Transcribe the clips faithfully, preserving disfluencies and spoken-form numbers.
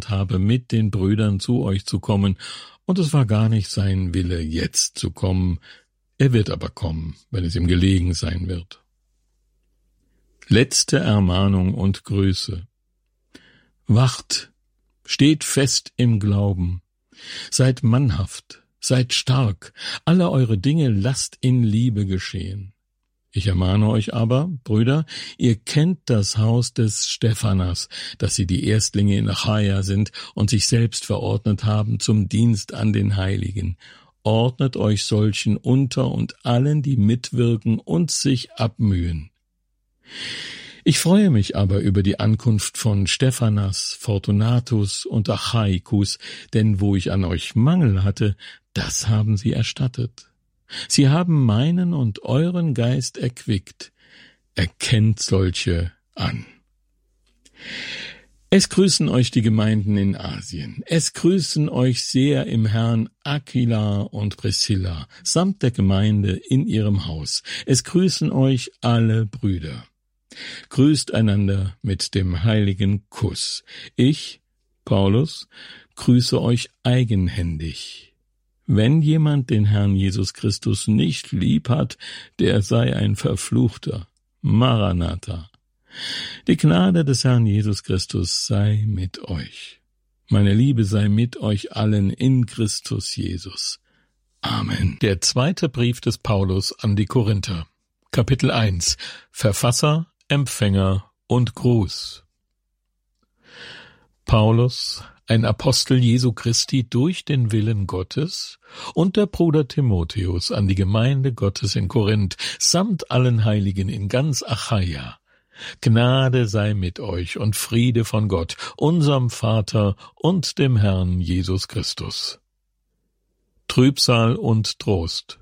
habe, mit den Brüdern zu euch zu kommen, und es war gar nicht sein Wille, jetzt zu kommen. Er wird aber kommen, wenn es ihm gelegen sein wird. Letzte Ermahnung und Grüße. Wacht, steht fest im Glauben, seid mannhaft, seid stark, alle eure Dinge lasst in Liebe geschehen. Ich ermahne euch aber, Brüder, ihr kennt das Haus des Stephanas, dass sie die Erstlinge in Achaia sind und sich selbst verordnet haben zum Dienst an den Heiligen. Ordnet euch solchen unter und allen, die mitwirken und sich abmühen. Ich freue mich aber über die Ankunft von Stephanas, Fortunatus und Achaikus, denn wo ich an euch Mangel hatte, das haben sie erstattet. Sie haben meinen und euren Geist erquickt. Erkennt solche an. Es grüßen euch die Gemeinden in Asien. Es grüßen euch sehr im Herrn Aquila und Priscilla, samt der Gemeinde in ihrem Haus. Es grüßen euch alle Brüder. Grüßt einander mit dem heiligen Kuss. Ich, Paulus, grüße euch eigenhändig. Wenn jemand den Herrn Jesus Christus nicht lieb hat, der sei ein Verfluchter. Maranatha. Die Gnade des Herrn Jesus Christus sei mit euch. Meine Liebe sei mit euch allen in Christus Jesus. Amen. Der zweite Brief des Paulus an die Korinther. Kapitel eins. Verfasser, Empfänger und Gruß. Paulus, ein Apostel Jesu Christi durch den Willen Gottes, und der Bruder Timotheus an die Gemeinde Gottes in Korinth, samt allen Heiligen in ganz Achaia. Gnade sei mit euch und Friede von Gott, unserem Vater und dem Herrn Jesus Christus. Trübsal und Trost.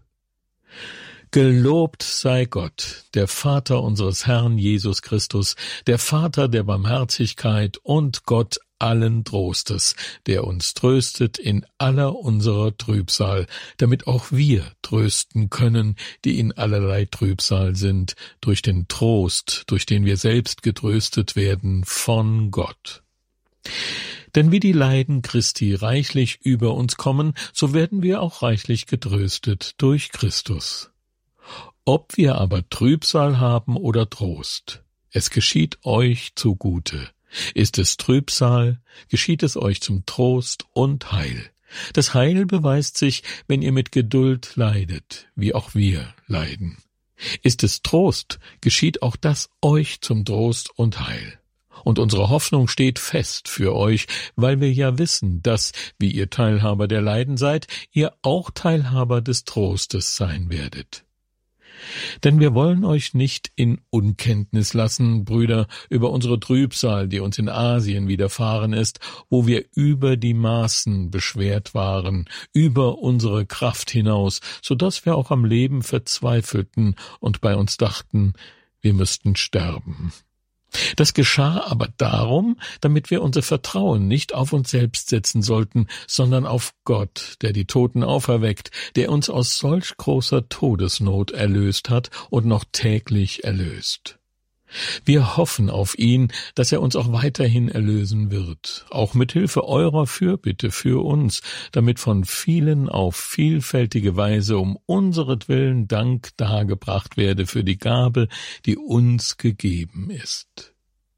Gelobt sei Gott, der Vater unseres Herrn Jesus Christus, der Vater der Barmherzigkeit und Gott allen Trostes, der uns tröstet in aller unserer Trübsal, damit auch wir trösten können, die in allerlei Trübsal sind, durch den Trost, durch den wir selbst getröstet werden von Gott. Denn wie die Leiden Christi reichlich über uns kommen, so werden wir auch reichlich getröstet durch Christus. Ob wir aber Trübsal haben oder Trost, es geschieht euch zugute. Ist es Trübsal, geschieht es euch zum Trost und Heil. Das Heil beweist sich, wenn ihr mit Geduld leidet, wie auch wir leiden. Ist es Trost, geschieht auch das euch zum Trost und Heil. Und unsere Hoffnung steht fest für euch, weil wir ja wissen, dass, wie ihr Teilhaber der Leiden seid, ihr auch Teilhaber des Trostes sein werdet. Denn wir wollen euch nicht in Unkenntnis lassen, Brüder, über unsere Trübsal, die uns in Asien widerfahren ist, wo wir über die Maßen beschwert waren, über unsere Kraft hinaus, so dass wir auch am Leben verzweifelten und bei uns dachten, wir müssten sterben. Das geschah aber darum, damit wir unser Vertrauen nicht auf uns selbst setzen sollten, sondern auf Gott, der die Toten auferweckt, der uns aus solch großer Todesnot erlöst hat und noch täglich erlöst. Wir hoffen auf ihn, dass er uns auch weiterhin erlösen wird, auch mit Hilfe eurer Fürbitte für uns, damit von vielen auf vielfältige Weise um unseretwillen Dank dargebracht werde für die Gabe, die uns gegeben ist.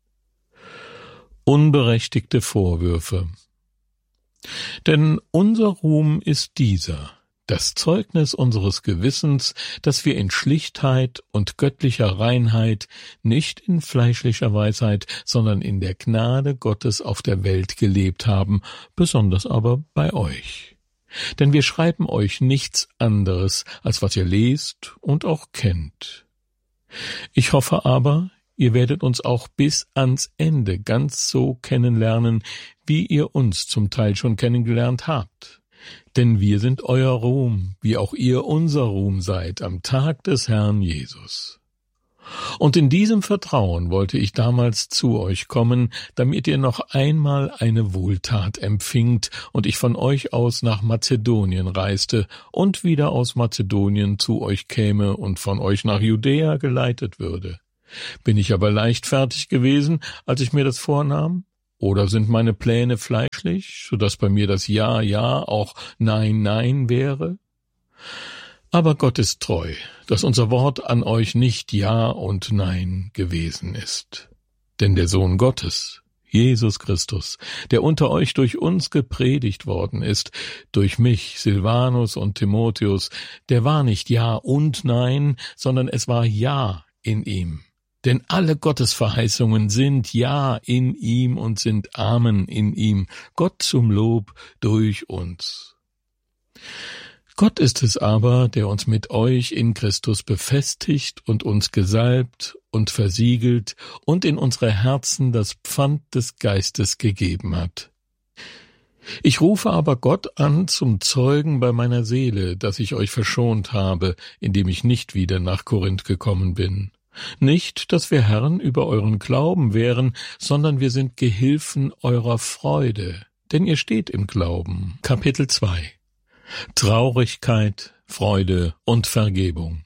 Unberechtigte Vorwürfe. Denn unser Ruhm ist dieser: das Zeugnis unseres Gewissens, dass wir in Schlichtheit und göttlicher Reinheit, nicht in fleischlicher Weisheit, sondern in der Gnade Gottes auf der Welt gelebt haben, besonders aber bei euch. Denn wir schreiben euch nichts anderes, als was ihr lest und auch kennt. Ich hoffe aber, ihr werdet uns auch bis ans Ende ganz so kennenlernen, wie ihr uns zum Teil schon kennengelernt habt. Denn wir sind euer Ruhm, wie auch ihr unser Ruhm seid am Tag des Herrn Jesus. Und in diesem Vertrauen wollte ich damals zu euch kommen, damit ihr noch einmal eine Wohltat empfingt und ich von euch aus nach Mazedonien reiste und wieder aus Mazedonien zu euch käme und von euch nach Judäa geleitet würde. Bin ich aber leichtfertig gewesen, als ich mir das vornahm? Oder sind meine Pläne fleischlich, so dass bei mir das Ja, Ja auch Nein, Nein wäre? Aber Gott ist treu, dass unser Wort an euch nicht Ja und Nein gewesen ist. Denn der Sohn Gottes, Jesus Christus, der unter euch durch uns gepredigt worden ist, durch mich, Silvanus und Timotheus, der war nicht Ja und Nein, sondern es war Ja in ihm. Denn alle Gottesverheißungen sind Ja in ihm und sind Amen in ihm, Gott zum Lob durch uns. Gott ist es aber, der uns mit euch in Christus befestigt und uns gesalbt und versiegelt und in unsere Herzen das Pfand des Geistes gegeben hat. Ich rufe aber Gott an zum Zeugen bei meiner Seele, dass ich euch verschont habe, indem ich nicht wieder nach Korinth gekommen bin. Nicht, dass wir Herren über euren Glauben wären, sondern wir sind Gehilfen eurer Freude, denn ihr steht im Glauben. Kapitel zwei. Traurigkeit, Freude und Vergebung.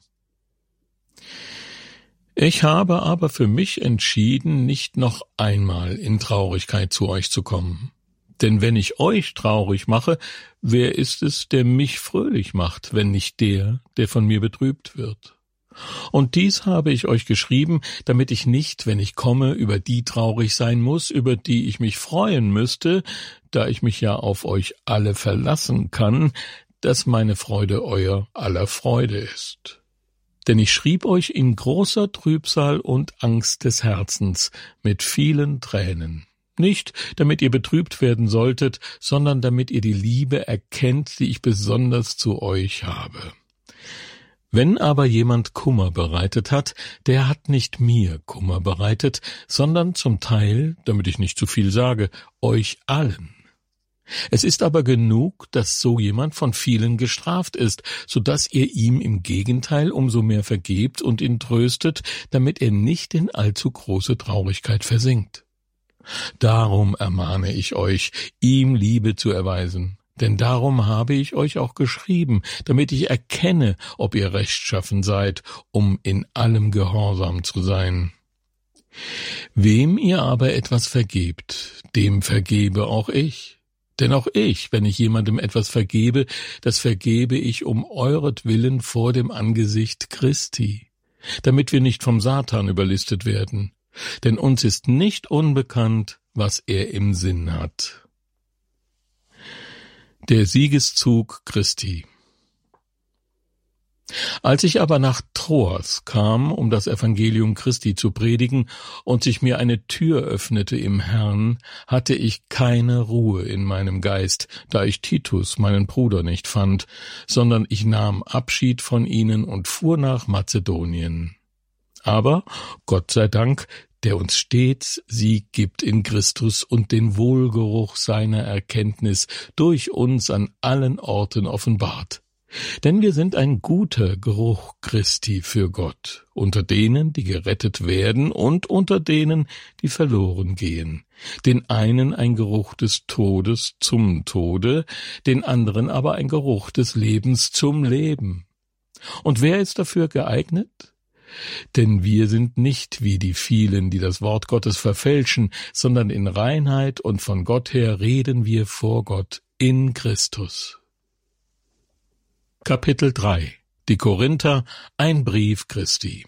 Ich habe aber für mich entschieden, nicht noch einmal in Traurigkeit zu euch zu kommen. Denn wenn ich euch traurig mache, wer ist es, der mich fröhlich macht, wenn nicht der, der von mir betrübt wird? Und dies habe ich euch geschrieben, damit ich nicht, wenn ich komme, über die traurig sein muss, über die ich mich freuen müsste, da ich mich ja auf euch alle verlassen kann, dass meine Freude euer aller Freude ist. Denn ich schrieb euch in großer Trübsal und Angst des Herzens mit vielen Tränen. Nicht, damit ihr betrübt werden solltet, sondern damit ihr die Liebe erkennt, die ich besonders zu euch habe. Wenn aber jemand Kummer bereitet hat, der hat nicht mir Kummer bereitet, sondern zum Teil, damit ich nicht zu viel sage, euch allen. Es ist aber genug, dass so jemand von vielen gestraft ist, so dass ihr ihm im Gegenteil umso mehr vergebt und ihn tröstet, damit er nicht in allzu große Traurigkeit versinkt. Darum ermahne ich euch, ihm Liebe zu erweisen. Denn darum habe ich euch auch geschrieben, damit ich erkenne, ob ihr rechtschaffen seid, um in allem gehorsam zu sein. Wem ihr aber etwas vergebt, dem vergebe auch ich. Denn auch ich, wenn ich jemandem etwas vergebe, das vergebe ich um euretwillen vor dem Angesicht Christi, damit wir nicht vom Satan überlistet werden. Denn uns ist nicht unbekannt, was er im Sinn hat. Der Siegeszug Christi. Als ich aber nach Troas kam, um das Evangelium Christi zu predigen, und sich mir eine Tür öffnete im Herrn, hatte ich keine Ruhe in meinem Geist, da ich Titus, meinen Bruder, nicht fand, sondern ich nahm Abschied von ihnen und fuhr nach Mazedonien. Aber, Gott sei Dank, der uns stets Sieg gibt in Christus und den Wohlgeruch seiner Erkenntnis durch uns an allen Orten offenbart. Denn wir sind ein guter Geruch Christi für Gott, unter denen, die gerettet werden und unter denen, die verloren gehen. Den einen ein Geruch des Todes zum Tode, den anderen aber ein Geruch des Lebens zum Leben. Und wer ist dafür geeignet? Denn wir sind nicht wie die vielen, die das Wort Gottes verfälschen, sondern in Reinheit und von Gott her reden wir vor Gott in Christus. Kapitel drei. Die Korinther, ein Brief Christi.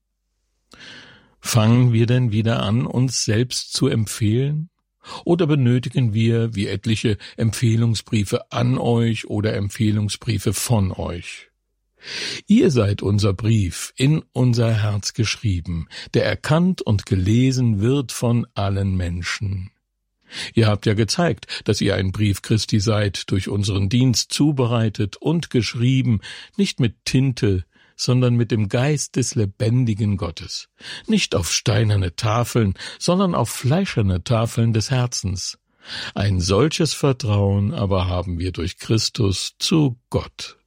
Fangen wir denn wieder an, uns selbst zu empfehlen? Oder benötigen wir, wie etliche, Empfehlungsbriefe an euch oder Empfehlungsbriefe von euch? Ihr seid unser Brief, in unser Herz geschrieben, der erkannt und gelesen wird von allen Menschen. Ihr habt ja gezeigt, dass ihr ein Brief Christi seid, durch unseren Dienst zubereitet und geschrieben, nicht mit Tinte, sondern mit dem Geist des lebendigen Gottes, nicht auf steinerne Tafeln, sondern auf fleischerne Tafeln des Herzens. Ein solches Vertrauen aber haben wir durch Christus zu Gott.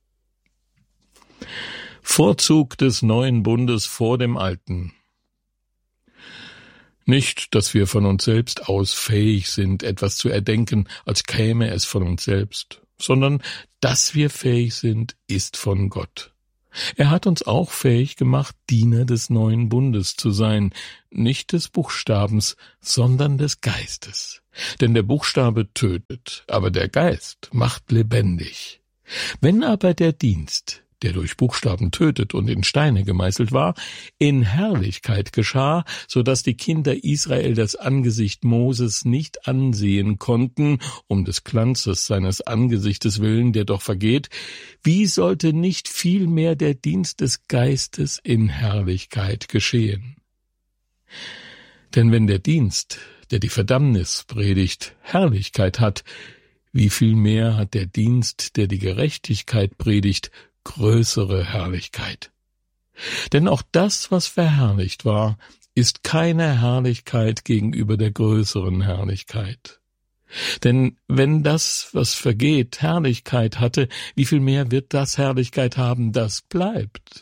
Vorzug des neuen Bundes vor dem alten. Nicht, dass wir von uns selbst aus fähig sind, etwas zu erdenken, als käme es von uns selbst, sondern dass wir fähig sind, ist von Gott. Er hat uns auch fähig gemacht, Diener des neuen Bundes zu sein, nicht des Buchstabens, sondern des Geistes. Denn der Buchstabe tötet, aber der Geist macht lebendig. Wenn aber der Dienst, der durch Buchstaben tötet und in Steine gemeißelt war, in Herrlichkeit geschah, so dass die Kinder Israel das Angesicht Moses nicht ansehen konnten, um des Glanzes seines Angesichtes willen, der doch vergeht, wie sollte nicht vielmehr der Dienst des Geistes in Herrlichkeit geschehen? Denn wenn der Dienst, der die Verdammnis predigt, Herrlichkeit hat, wie viel mehr hat der Dienst, der die Gerechtigkeit predigt, größere Herrlichkeit. Denn auch das, was verherrlicht war, ist keine Herrlichkeit gegenüber der größeren Herrlichkeit. Denn wenn das, was vergeht, Herrlichkeit hatte, wie viel mehr wird das Herrlichkeit haben, das bleibt?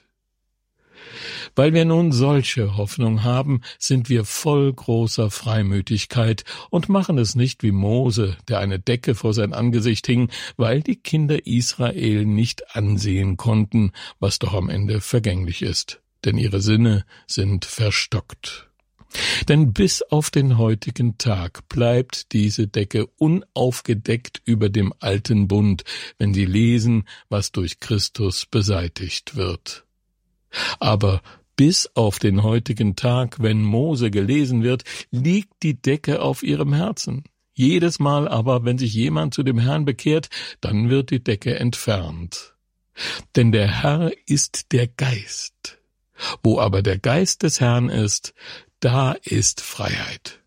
Weil wir nun solche Hoffnung haben, sind wir voll großer Freimütigkeit und machen es nicht wie Mose, der eine Decke vor sein Angesicht hing, weil die Kinder Israel nicht ansehen konnten, was doch am Ende vergänglich ist, denn ihre Sinne sind verstockt. Denn bis auf den heutigen Tag bleibt diese Decke unaufgedeckt über dem alten Bund, wenn sie lesen, was durch Christus beseitigt wird. Aber bis auf den heutigen Tag, wenn Mose gelesen wird, liegt die Decke auf ihrem Herzen. Jedes Mal aber, wenn sich jemand zu dem Herrn bekehrt, dann wird die Decke entfernt. Denn der Herr ist der Geist. Wo aber der Geist des Herrn ist, da ist Freiheit.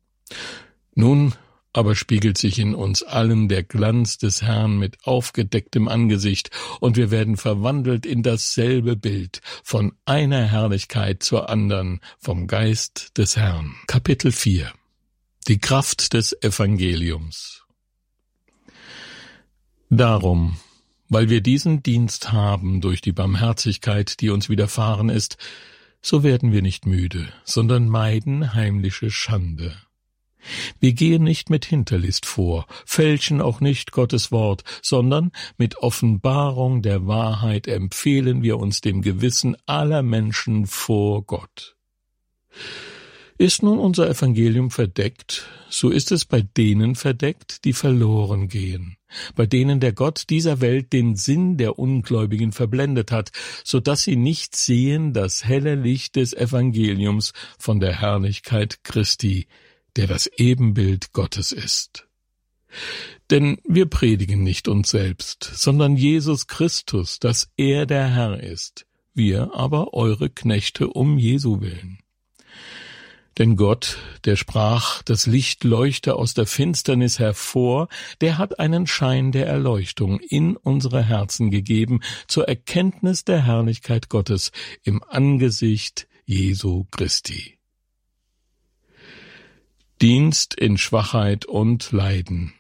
Nun aber spiegelt sich in uns allen der Glanz des Herrn mit aufgedecktem Angesicht, und wir werden verwandelt in dasselbe Bild, von einer Herrlichkeit zur andern, vom Geist des Herrn. Kapitel vier. Die Kraft des Evangeliums. Darum, weil wir diesen Dienst haben durch die Barmherzigkeit, die uns widerfahren ist, so werden wir nicht müde, sondern meiden heimliche Schande. Wir gehen nicht mit Hinterlist vor, fälschen auch nicht Gottes Wort, sondern mit Offenbarung der Wahrheit empfehlen wir uns dem Gewissen aller Menschen vor Gott. Ist nun unser Evangelium verdeckt, so ist es bei denen verdeckt, die verloren gehen, bei denen der Gott dieser Welt den Sinn der Ungläubigen verblendet hat, so dass sie nicht sehen das helle Licht des Evangeliums von der Herrlichkeit Christi, der das Ebenbild Gottes ist. Denn wir predigen nicht uns selbst, sondern Jesus Christus, dass er der Herr ist, wir aber eure Knechte um Jesu willen. Denn Gott, der sprach, das Licht leuchte aus der Finsternis hervor, der hat einen Schein der Erleuchtung in unsere Herzen gegeben, zur Erkenntnis der Herrlichkeit Gottes im Angesicht Jesu Christi. Dienst in Schwachheit und Leiden.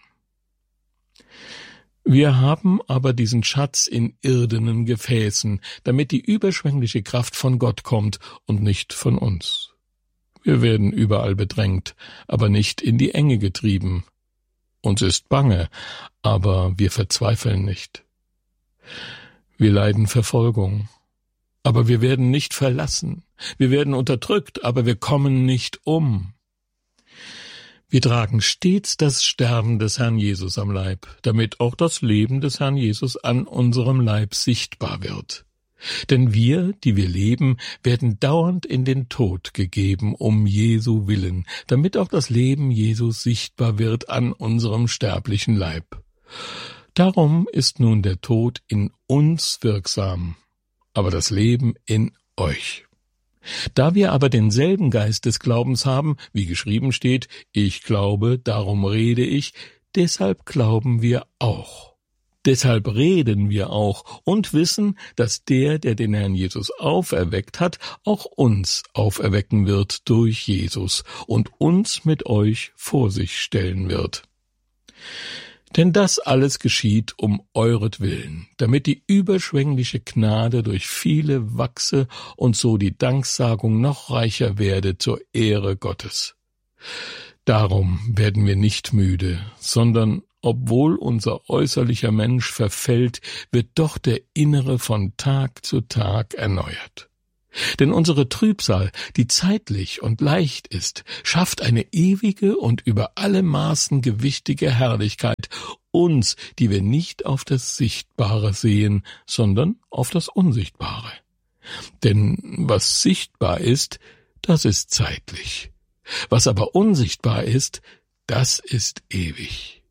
Wir haben aber diesen Schatz in irdenen Gefäßen, damit die überschwängliche Kraft von Gott kommt und nicht von uns. Wir werden überall bedrängt, aber nicht in die Enge getrieben. Uns ist bange, aber wir verzweifeln nicht. Wir leiden Verfolgung, aber wir werden nicht verlassen. Wir werden unterdrückt, aber wir kommen nicht um. Wir tragen stets das Sterben des Herrn Jesus am Leib, damit auch das Leben des Herrn Jesus an unserem Leib sichtbar wird. Denn wir, die wir leben, werden dauernd in den Tod gegeben, um Jesu willen, damit auch das Leben Jesus sichtbar wird an unserem sterblichen Leib. Darum ist nun der Tod in uns wirksam, aber das Leben in euch. Da wir aber denselben Geist des Glaubens haben, wie geschrieben steht, ich glaube, darum rede ich, deshalb glauben wir auch. Deshalb reden wir auch und wissen, dass der, der den Herrn Jesus auferweckt hat, auch uns auferwecken wird durch Jesus und uns mit euch vor sich stellen wird. Denn das alles geschieht um euretwillen, damit die überschwängliche Gnade durch viele wachse und so die Danksagung noch reicher werde zur Ehre Gottes. Darum werden wir nicht müde, sondern obwohl unser äußerlicher Mensch verfällt, wird doch der innere von Tag zu Tag erneuert. Denn unsere Trübsal, die zeitlich und leicht ist, schafft eine ewige und über alle Maßen gewichtige Herrlichkeit, uns, die wir nicht auf das Sichtbare sehen, sondern auf das Unsichtbare. Denn was sichtbar ist, das ist zeitlich. Was aber unsichtbar ist, das ist ewig.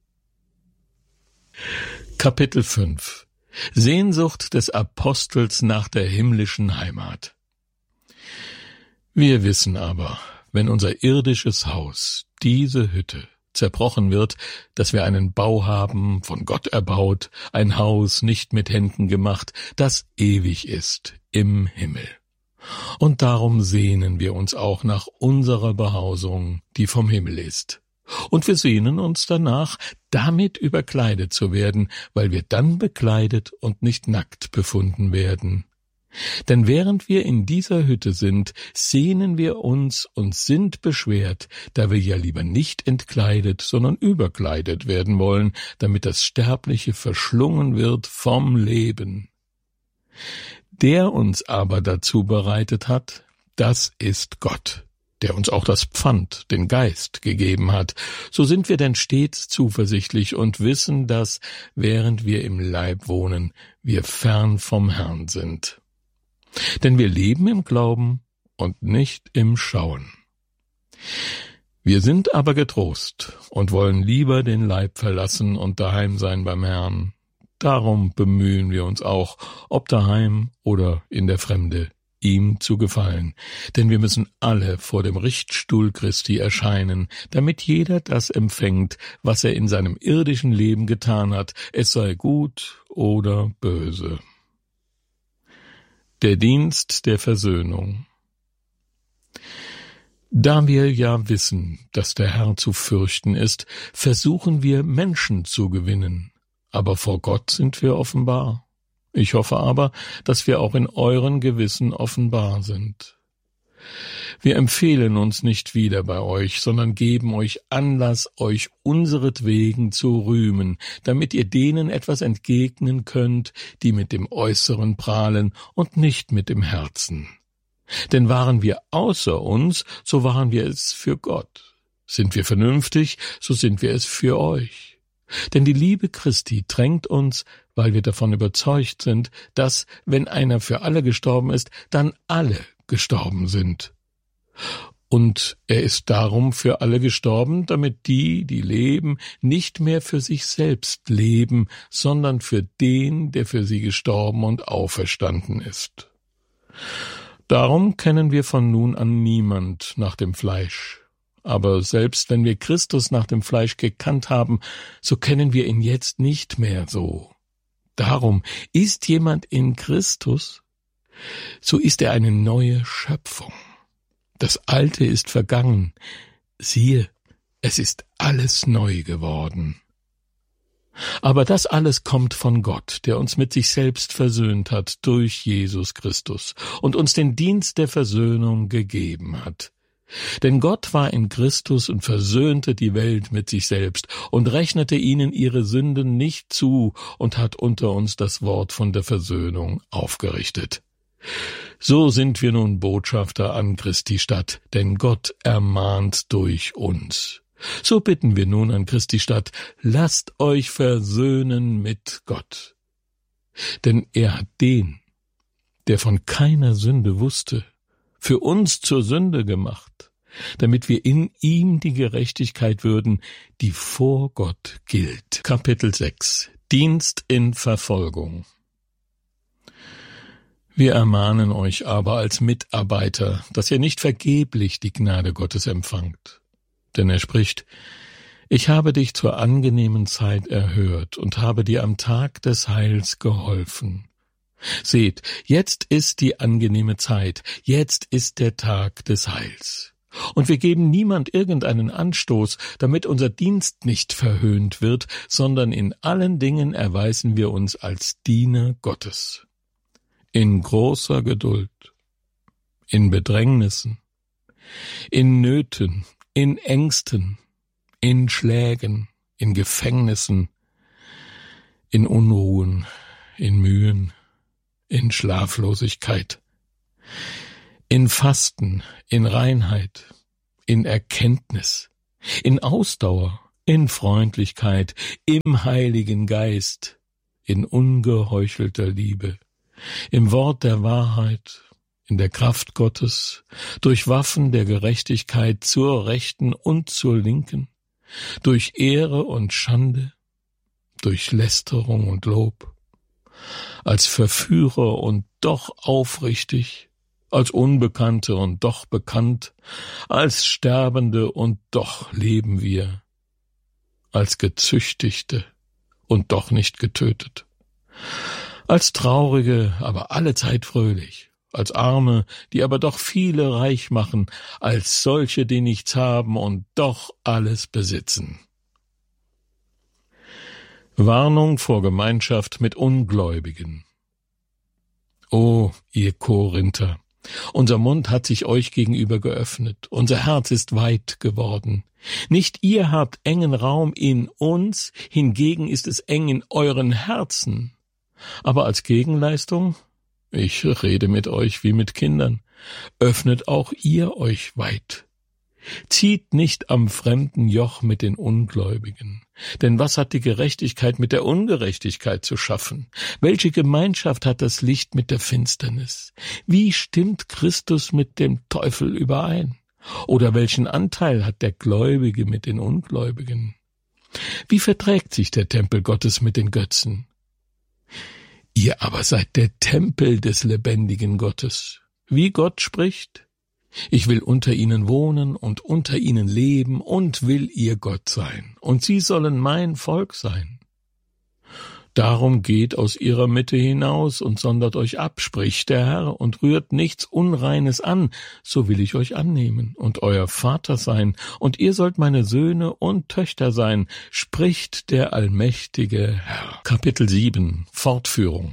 Kapitel fünf. Sehnsucht des Apostels nach der himmlischen Heimat. Wir wissen aber, wenn unser irdisches Haus, diese Hütte, zerbrochen wird, dass wir einen Bau haben, von Gott erbaut, ein Haus nicht mit Händen gemacht, das ewig ist im Himmel. Und darum sehnen wir uns auch nach unserer Behausung, die vom Himmel ist. Und wir sehnen uns danach, damit überkleidet zu werden, weil wir dann bekleidet und nicht nackt befunden werden. Denn während wir in dieser Hütte sind, sehnen wir uns und sind beschwert, da wir ja lieber nicht entkleidet, sondern überkleidet werden wollen, damit das Sterbliche verschlungen wird vom Leben. Der uns aber dazu bereitet hat, das ist Gott, der uns auch das Pfand, den Geist, gegeben hat. So sind wir denn stets zuversichtlich und wissen, dass, während wir im Leib wohnen, wir fern vom Herrn sind. Denn wir leben im Glauben und nicht im Schauen. Wir sind aber getrost und wollen lieber den Leib verlassen und daheim sein beim Herrn. Darum bemühen wir uns auch, ob daheim oder in der Fremde, ihm zu gefallen. Denn wir müssen alle vor dem Richtstuhl Christi erscheinen, damit jeder das empfängt, was er in seinem irdischen Leben getan hat, es sei gut oder böse. Der Dienst der Versöhnung. Da wir ja wissen, dass der Herr zu fürchten ist, versuchen wir, Menschen zu gewinnen. Aber vor Gott sind wir offenbar. Ich hoffe aber, dass wir auch in euren Gewissen offenbar sind. Wir empfehlen uns nicht wieder bei euch, sondern geben euch Anlass, euch unseretwegen zu rühmen, damit ihr denen etwas entgegnen könnt, die mit dem Äußeren prahlen und nicht mit dem Herzen. Denn waren wir außer uns, so waren wir es für Gott. Sind wir vernünftig, so sind wir es für euch. Denn die Liebe Christi drängt uns, weil wir davon überzeugt sind, dass, wenn einer für alle gestorben ist, dann alle gestorben sind. Und er ist darum für alle gestorben, damit die, die leben, nicht mehr für sich selbst leben, sondern für den, der für sie gestorben und auferstanden ist. Darum kennen wir von nun an niemand nach dem Fleisch. Aber selbst wenn wir Christus nach dem Fleisch gekannt haben, so kennen wir ihn jetzt nicht mehr so. Darum, ist jemand in Christus, so ist er eine neue Schöpfung. Das Alte ist vergangen. Siehe, es ist alles neu geworden. Aber das alles kommt von Gott, der uns mit sich selbst versöhnt hat durch Jesus Christus und uns den Dienst der Versöhnung gegeben hat. Denn Gott war in Christus und versöhnte die Welt mit sich selbst und rechnete ihnen ihre Sünden nicht zu und hat unter uns das Wort von der Versöhnung aufgerichtet. So sind wir nun Botschafter an Christi Stadt, denn Gott ermahnt durch uns. So bitten wir nun an Christi Stadt, lasst euch versöhnen mit Gott. Denn er hat den, der von keiner Sünde wusste, für uns zur Sünde gemacht, damit wir in ihm die Gerechtigkeit würden, die vor Gott gilt. Kapitel sechs. Dienst in Verfolgung. Wir ermahnen euch aber als Mitarbeiter, dass ihr nicht vergeblich die Gnade Gottes empfangt. Denn er spricht, ich habe dich zur angenehmen Zeit erhört und habe dir am Tag des Heils geholfen. Seht, jetzt ist die angenehme Zeit, jetzt ist der Tag des Heils. Und wir geben niemand irgendeinen Anstoß, damit unser Dienst nicht verhöhnt wird, sondern in allen Dingen erweisen wir uns als Diener Gottes. In großer Geduld, in Bedrängnissen, in Nöten, in Ängsten, in Schlägen, in Gefängnissen, in Unruhen, in Mühen, in Schlaflosigkeit, in Fasten, in Reinheit, in Erkenntnis, in Ausdauer, in Freundlichkeit, im Heiligen Geist, in ungeheuchelter Liebe, im Wort der Wahrheit, in der Kraft Gottes, durch Waffen der Gerechtigkeit zur Rechten und zur Linken, durch Ehre und Schande, durch Lästerung und Lob, als Verführer und doch aufrichtig, als Unbekannte und doch bekannt, als Sterbende und doch leben wir, als Gezüchtigte und doch nicht getötet, als Traurige, aber allezeit fröhlich, als Arme, die aber doch viele reich machen, als solche, die nichts haben und doch alles besitzen. Warnung vor Gemeinschaft mit Ungläubigen. O, ihr Korinther, unser Mund hat sich euch gegenüber geöffnet, unser Herz ist weit geworden. Nicht ihr habt engen Raum in uns, hingegen ist es eng in euren Herzen. Aber als Gegenleistung, ich rede mit euch wie mit Kindern, öffnet auch ihr euch weit. Zieht nicht am fremden Joch mit den Ungläubigen. Denn was hat die Gerechtigkeit mit der Ungerechtigkeit zu schaffen? Welche Gemeinschaft hat das Licht mit der Finsternis? Wie stimmt Christus mit dem Teufel überein? Oder welchen Anteil hat der Gläubige mit den Ungläubigen? Wie verträgt sich der Tempel Gottes mit den Götzen? Ihr aber seid der Tempel des lebendigen Gottes. Wie Gott spricht: Ich will unter ihnen wohnen und unter ihnen leben und will ihr Gott sein, und sie sollen mein Volk sein. Darum geht aus ihrer Mitte hinaus und sondert euch ab, spricht der Herr, und rührt nichts Unreines an, so will ich euch annehmen und euer Vater sein, und ihr sollt meine Söhne und Töchter sein, spricht der allmächtige Herr. Kapitel sieben, Fortführung.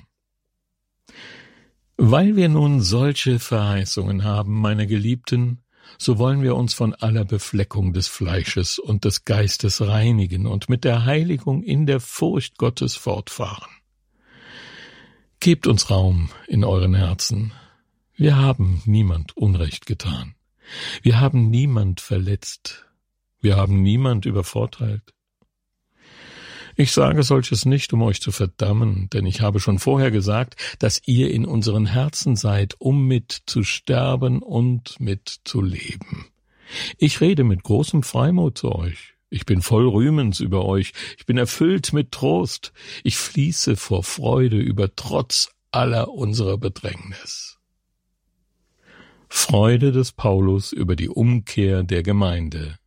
Weil wir nun solche Verheißungen haben, meine Geliebten, so wollen wir uns von aller Befleckung des Fleisches und des Geistes reinigen und mit der Heiligung in der Furcht Gottes fortfahren. Gebt uns Raum in euren Herzen. Wir haben niemand Unrecht getan. Wir haben niemand verletzt. Wir haben niemand übervorteilt. Ich sage solches nicht, um euch zu verdammen, denn ich habe schon vorher gesagt, dass ihr in unseren Herzen seid, um mit zu sterben und mit zu leben. Ich rede mit großem Freimut zu euch. Ich bin voll Rühmens über euch. Ich bin erfüllt mit Trost. Ich fließe vor Freude über trotz aller unserer Bedrängnis. Freude des Paulus über die Umkehr der Gemeinde.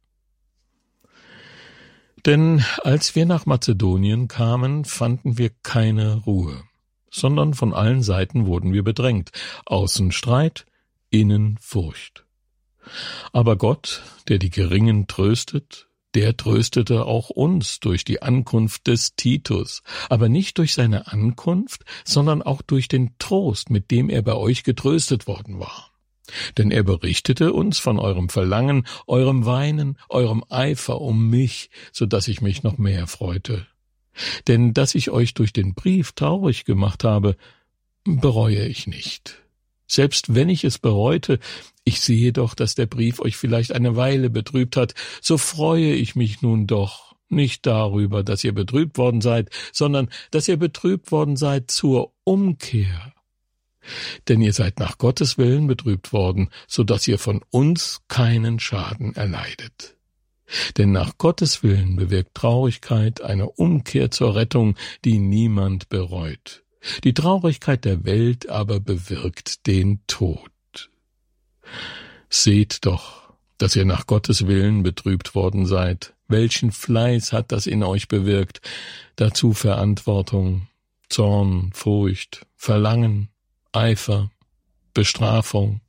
Denn als wir nach Mazedonien kamen, fanden wir keine Ruhe, sondern von allen Seiten wurden wir bedrängt, außen Streit, innen Furcht. Aber Gott, der die Geringen tröstet, der tröstete auch uns durch die Ankunft des Titus, aber nicht durch seine Ankunft, sondern auch durch den Trost, mit dem er bei euch getröstet worden war. Denn er berichtete uns von eurem Verlangen, eurem Weinen, eurem Eifer um mich, so dass ich mich noch mehr freute. Denn dass ich euch durch den Brief traurig gemacht habe, bereue ich nicht. Selbst wenn ich es bereute, ich sehe doch, dass der Brief euch vielleicht eine Weile betrübt hat, so freue ich mich nun doch nicht darüber, dass ihr betrübt worden seid, sondern dass ihr betrübt worden seid zur Umkehr. Denn ihr seid nach Gottes Willen betrübt worden, so dass ihr von uns keinen Schaden erleidet. Denn nach Gottes Willen bewirkt Traurigkeit eine Umkehr zur Rettung, die niemand bereut. Die Traurigkeit der Welt aber bewirkt den Tod. Seht doch, dass ihr nach Gottes Willen betrübt worden seid. Welchen Fleiß hat das in euch bewirkt? Dazu Verantwortung, Zorn, Furcht, Verlangen, Eifer, Bestrafung.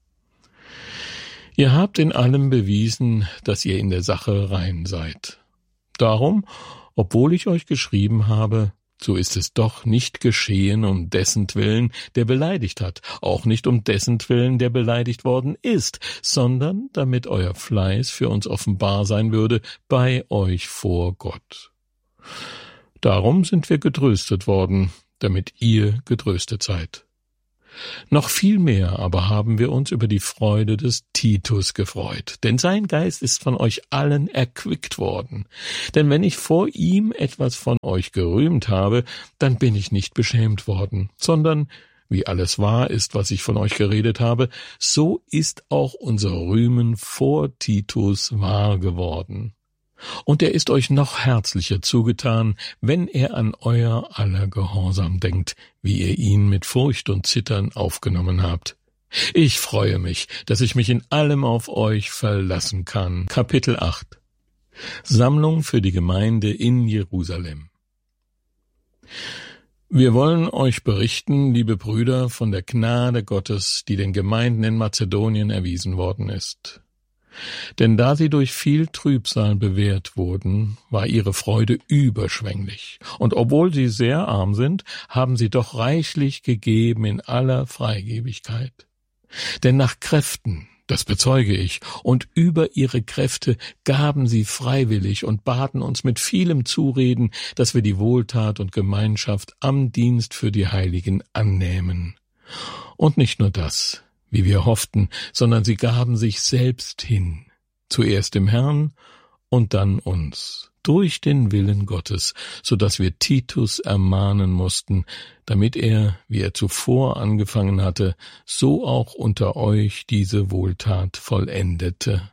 Ihr habt in allem bewiesen, dass ihr in der Sache rein seid. Darum, obwohl ich euch geschrieben habe, so ist es doch nicht geschehen um dessentwillen, der beleidigt hat, auch nicht um dessentwillen, der beleidigt worden ist, sondern damit euer Fleiß für uns offenbar sein würde bei euch vor Gott. Darum sind wir getröstet worden, damit ihr getröstet seid. Noch viel mehr aber haben wir uns über die Freude des Titus gefreut, denn sein Geist ist von euch allen erquickt worden. Denn wenn ich vor ihm etwas von euch gerühmt habe, dann bin ich nicht beschämt worden, sondern, wie alles wahr ist, was ich von euch geredet habe, so ist auch unser Rühmen vor Titus wahr geworden. Und er ist euch noch herzlicher zugetan, wenn er an euer aller Gehorsam denkt, wie ihr ihn mit Furcht und Zittern aufgenommen habt. Ich freue mich, dass ich mich in allem auf euch verlassen kann. Kapitel acht. Sammlung für die Gemeinde in Jerusalem. Wir wollen euch berichten, liebe Brüder, von der Gnade Gottes, die den Gemeinden in Mazedonien erwiesen worden ist. Denn da sie durch viel Trübsal bewährt wurden, war ihre Freude überschwänglich, und obwohl sie sehr arm sind, haben sie doch reichlich gegeben in aller Freigebigkeit. Denn nach Kräften, das bezeuge ich, und über ihre Kräfte gaben sie freiwillig und baten uns mit vielem Zureden, dass wir die Wohltat und Gemeinschaft am Dienst für die Heiligen annähmen. Und nicht nur das, wie wir hofften, sondern sie gaben sich selbst hin, zuerst dem Herrn und dann uns, durch den Willen Gottes, so dass wir Titus ermahnen mussten, damit er, wie er zuvor angefangen hatte, so auch unter euch diese Wohltat vollendete.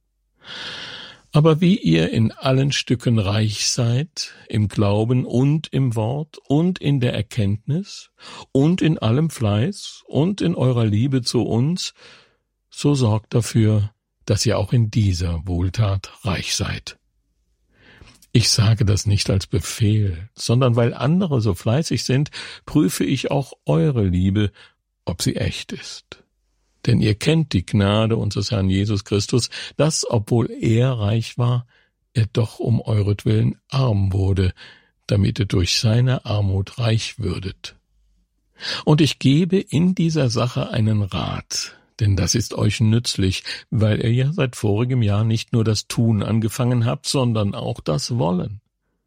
Aber wie ihr in allen Stücken reich seid, im Glauben und im Wort und in der Erkenntnis und in allem Fleiß und in eurer Liebe zu uns, so sorgt dafür, dass ihr auch in dieser Wohltat reich seid. Ich sage das nicht als Befehl, sondern weil andere so fleißig sind, prüfe ich auch eure Liebe, ob sie echt ist. Denn ihr kennt die Gnade unseres Herrn Jesus Christus, dass, obwohl er reich war, er doch um euretwillen arm wurde, damit ihr durch seine Armut reich würdet. Und ich gebe in dieser Sache einen Rat, denn das ist euch nützlich, weil ihr ja seit vorigem Jahr nicht nur das Tun angefangen habt, sondern auch das Wollen.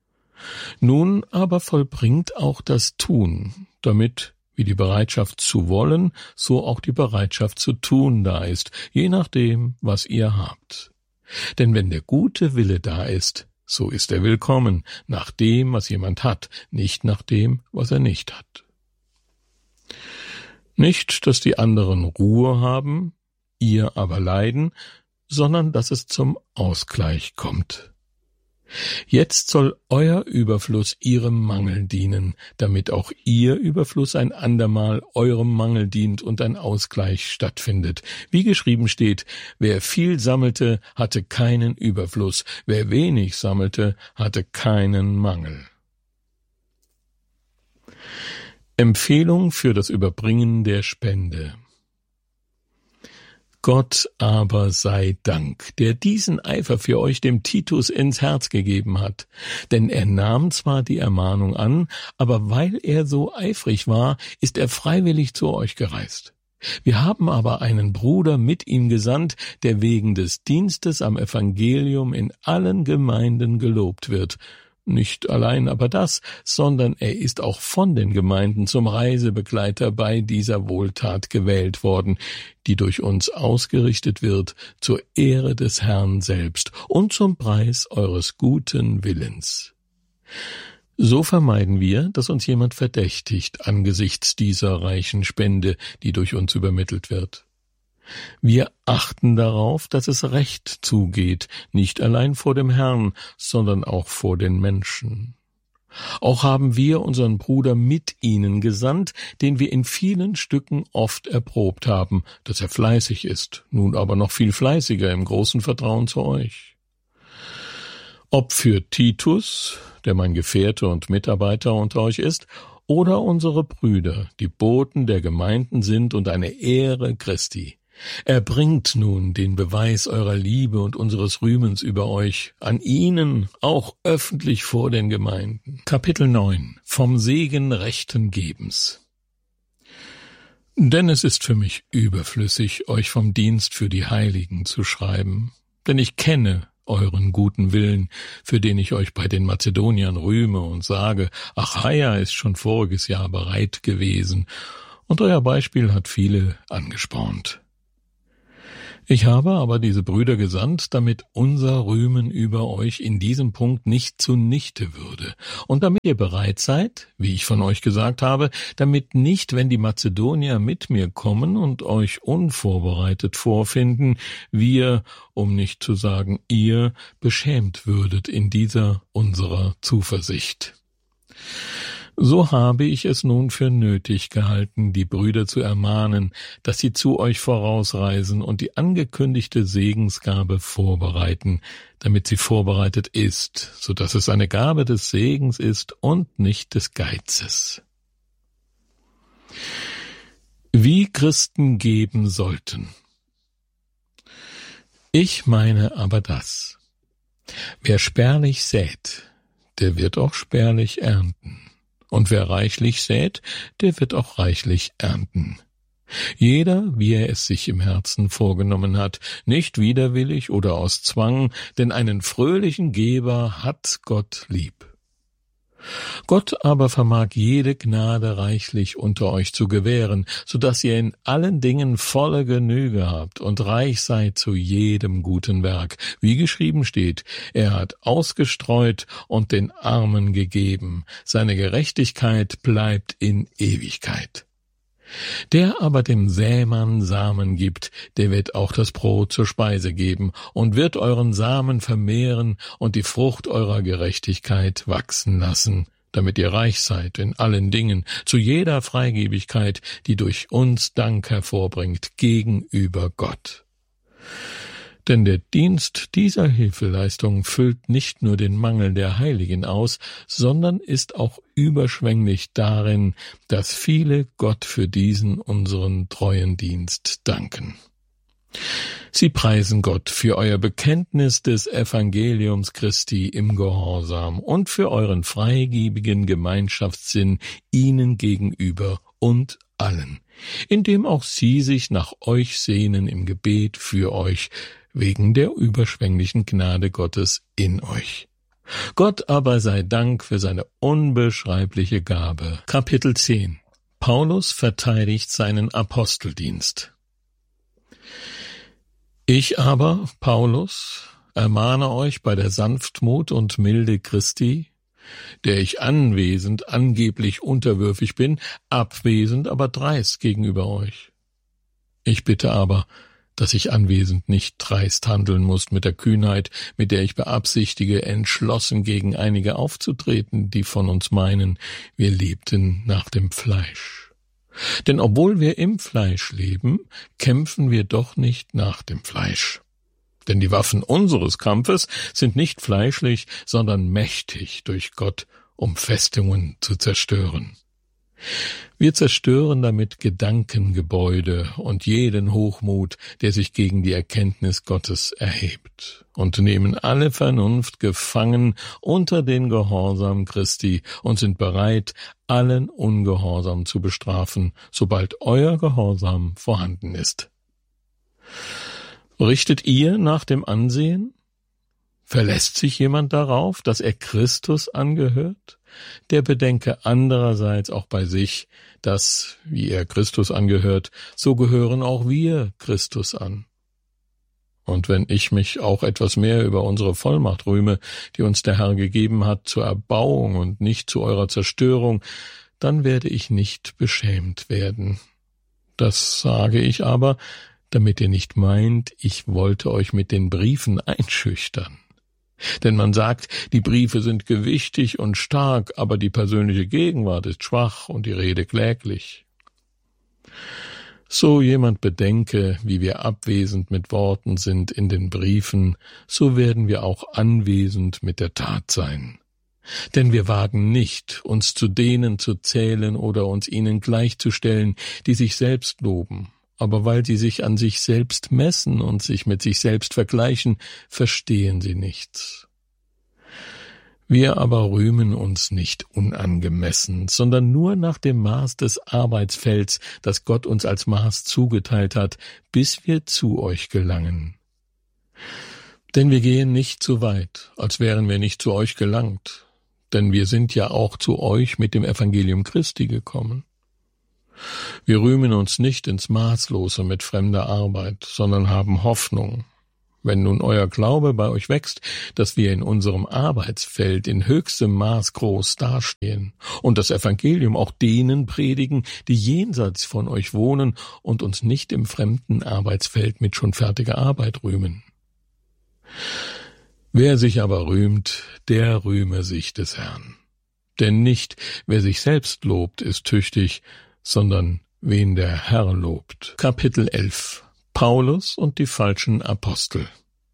Nun aber vollbringt auch das Tun, damit wie die Bereitschaft zu wollen, so auch die Bereitschaft zu tun da ist, je nachdem, was ihr habt. Denn wenn der gute Wille da ist, so ist er willkommen, nach dem, was jemand hat, nicht nach dem, was er nicht hat. Nicht, dass die anderen Ruhe haben, ihr aber leiden, sondern dass es zum Ausgleich kommt. Jetzt soll euer Überfluss ihrem Mangel dienen, damit auch ihr Überfluss ein andermal eurem Mangel dient und ein Ausgleich stattfindet. Wie geschrieben steht, wer viel sammelte, hatte keinen Überfluss, wer wenig sammelte, hatte keinen Mangel. Empfehlung für das Überbringen der Spende. Gott aber sei Dank, der diesen Eifer für euch dem Titus ins Herz gegeben hat. Denn er nahm zwar die Ermahnung an, aber weil er so eifrig war, ist er freiwillig zu euch gereist. Wir haben aber einen Bruder mit ihm gesandt, der wegen des Dienstes am Evangelium in allen Gemeinden gelobt wird. Nicht allein aber das, sondern er ist auch von den Gemeinden zum Reisebegleiter bei dieser Wohltat gewählt worden, die durch uns ausgerichtet wird zur Ehre des Herrn selbst und zum Preis eures guten Willens. So vermeiden wir, dass uns jemand verdächtigt angesichts dieser reichen Spende, die durch uns übermittelt wird. Wir achten darauf, dass es recht zugeht, nicht allein vor dem Herrn, sondern auch vor den Menschen. Auch haben wir unseren Bruder mit ihnen gesandt, den wir in vielen Stücken oft erprobt haben, dass er fleißig ist, nun aber noch viel fleißiger im großen Vertrauen zu euch. Ob für Titus, der mein Gefährte und Mitarbeiter unter euch ist, oder unsere Brüder, die Boten der Gemeinden sind und eine Ehre Christi. Erbringt nun den Beweis eurer Liebe und unseres Rühmens über euch an ihnen, auch öffentlich vor den Gemeinden. Kapitel neun. Vom Segen rechten Gebens. Denn es ist für mich überflüssig, euch vom Dienst für die Heiligen zu schreiben, denn ich kenne euren guten Willen, für den ich euch bei den Mazedoniern rühme und sage, Achaia ist schon voriges Jahr bereit gewesen, und euer Beispiel hat viele angespornt. Ich habe aber diese Brüder gesandt, damit unser Rühmen über euch in diesem Punkt nicht zunichte würde, und damit ihr bereit seid, wie ich von euch gesagt habe, damit nicht, wenn die Mazedonier mit mir kommen und euch unvorbereitet vorfinden, wir, um nicht zu sagen ihr, beschämt würdet in dieser unserer Zuversicht. So habe ich es nun für nötig gehalten, die Brüder zu ermahnen, dass sie zu euch vorausreisen und die angekündigte Segensgabe vorbereiten, damit sie vorbereitet ist, so dass es eine Gabe des Segens ist und nicht des Geizes. Wie Christen geben sollten. Ich meine aber das: Wer spärlich sät, der wird auch spärlich ernten. Und wer reichlich sät, der wird auch reichlich ernten. Jeder, wie er es sich im Herzen vorgenommen hat, nicht widerwillig oder aus Zwang, denn einen fröhlichen Geber hat Gott lieb. Gott aber vermag jede Gnade reichlich unter euch zu gewähren, so dass ihr in allen Dingen volle Genüge habt und reich seid zu jedem guten Werk. Wie geschrieben steht, er hat ausgestreut und den Armen gegeben. Seine Gerechtigkeit bleibt in Ewigkeit. Der aber dem Sämann Samen gibt, der wird auch das Brot zur Speise geben und wird euren Samen vermehren und die Frucht eurer Gerechtigkeit wachsen lassen, damit ihr reich seid in allen Dingen, zu jeder Freigebigkeit, die durch uns Dank hervorbringt gegenüber Gott. Denn der Dienst dieser Hilfeleistung füllt nicht nur den Mangel der Heiligen aus, sondern ist auch überschwänglich darin, dass viele Gott für diesen unseren treuen Dienst danken. Sie preisen Gott für euer Bekenntnis des Evangeliums Christi im Gehorsam und für euren freigebigen Gemeinschaftssinn ihnen gegenüber und allen, indem auch sie sich nach euch sehnen im Gebet für euch, wegen der überschwänglichen Gnade Gottes in euch. Gott aber sei Dank für seine unbeschreibliche Gabe. Kapitel zehn. Paulus verteidigt seinen Aposteldienst. Ich aber, Paulus, ermahne euch bei der Sanftmut und Milde Christi, der ich anwesend angeblich unterwürfig bin, abwesend aber dreist gegenüber euch. Ich bitte aber, dass ich anwesend nicht dreist handeln muss mit der Kühnheit, mit der ich beabsichtige, entschlossen gegen einige aufzutreten, die von uns meinen, wir lebten nach dem Fleisch. Denn obwohl wir im Fleisch leben, kämpfen wir doch nicht nach dem Fleisch. Denn die Waffen unseres Kampfes sind nicht fleischlich, sondern mächtig durch Gott, um Festungen zu zerstören. Wir zerstören damit Gedankengebäude und jeden Hochmut, der sich gegen die Erkenntnis Gottes erhebt, und nehmen alle Vernunft gefangen unter den Gehorsam Christi und sind bereit, allen Ungehorsam zu bestrafen, sobald euer Gehorsam vorhanden ist. Richtet ihr nach dem Ansehen? Verlässt sich jemand darauf, dass er Christus angehört? Der bedenke andererseits auch bei sich, dass, wie er Christus angehört, so gehören auch wir Christus an. Und wenn ich mich auch etwas mehr über unsere Vollmacht rühme, die uns der Herr gegeben hat zur Erbauung und nicht zu eurer Zerstörung, dann werde ich nicht beschämt werden. Das sage ich aber, damit ihr nicht meint, ich wollte euch mit den Briefen einschüchtern. Denn man sagt, die Briefe sind gewichtig und stark, aber die persönliche Gegenwart ist schwach und die Rede kläglich. So jemand bedenke, wie wir abwesend mit Worten sind in den Briefen, so werden wir auch anwesend mit der Tat sein. Denn wir wagen nicht, uns zu denen zu zählen oder uns ihnen gleichzustellen, die sich selbst loben, aber weil sie sich an sich selbst messen und sich mit sich selbst vergleichen, verstehen sie nichts. Wir aber rühmen uns nicht unangemessen, sondern nur nach dem Maß des Arbeitsfelds, das Gott uns als Maß zugeteilt hat, bis wir zu euch gelangen. Denn wir gehen nicht so weit, als wären wir nicht zu euch gelangt, denn wir sind ja auch zu euch mit dem Evangelium Christi gekommen. Wir rühmen uns nicht ins Maßlose mit fremder Arbeit, sondern haben Hoffnung. Wenn nun euer Glaube bei euch wächst, dass wir in unserem Arbeitsfeld in höchstem Maß groß dastehen und das Evangelium auch denen predigen, die jenseits von euch wohnen und uns nicht im fremden Arbeitsfeld mit schon fertiger Arbeit rühmen. Wer sich aber rühmt, der rühme sich des Herrn. Denn nicht, wer sich selbst lobt, ist tüchtig, sondern wen der Herr lobt. Kapitel elf. Paulus und die falschen Apostel.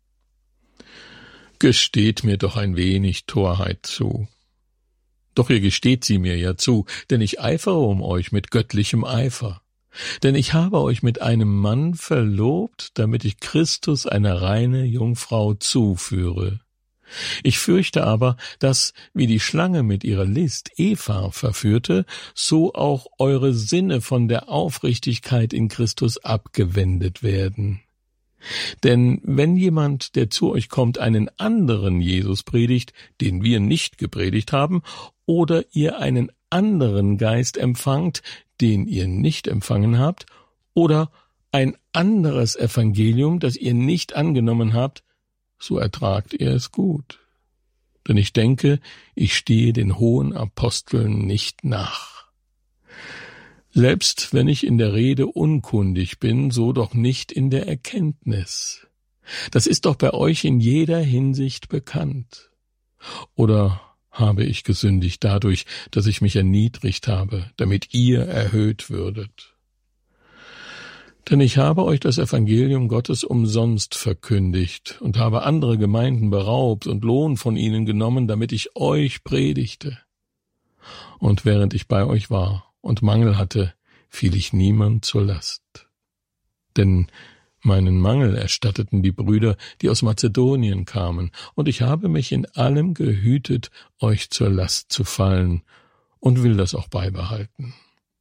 Gesteht mir doch ein wenig Torheit zu. Doch ihr gesteht sie mir ja zu, denn ich eifere um euch mit göttlichem Eifer. Denn ich habe euch mit einem Mann verlobt, damit ich Christus eine reine Jungfrau zuführe. Ich fürchte aber, dass, wie die Schlange mit ihrer List Eva verführte, so auch eure Sinne von der Aufrichtigkeit in Christus abgewendet werden. Denn wenn jemand, der zu euch kommt, einen anderen Jesus predigt, den wir nicht gepredigt haben, oder ihr einen anderen Geist empfangt, den ihr nicht empfangen habt, oder ein anderes Evangelium, das ihr nicht angenommen habt, so ertragt ihr es gut. Denn ich denke, ich stehe den hohen Aposteln nicht nach. Selbst wenn ich in der Rede unkundig bin, so doch nicht in der Erkenntnis. Das ist doch bei euch in jeder Hinsicht bekannt. Oder habe ich gesündigt dadurch, dass ich mich erniedrigt habe, damit ihr erhöht würdet? Denn ich habe euch das Evangelium Gottes umsonst verkündigt und habe andere Gemeinden beraubt und Lohn von ihnen genommen, damit ich euch predigte. Und während ich bei euch war und Mangel hatte, fiel ich niemand zur Last. Denn meinen Mangel erstatteten die Brüder, die aus Mazedonien kamen, und ich habe mich in allem gehütet, euch zur Last zu fallen, und will das auch beibehalten.